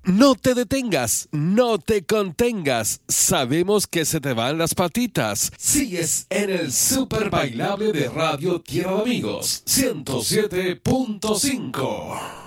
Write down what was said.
No te detengas, no te contengas. Sabemos que se te van las patitas. Sigues en el Super Bailable de Radio Tierra de Amigos 107.5.